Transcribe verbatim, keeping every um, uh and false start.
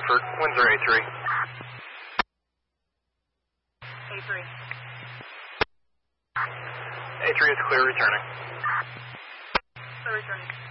Hartford, Windsor A three. A three. A three is clear, returning. Clear returning.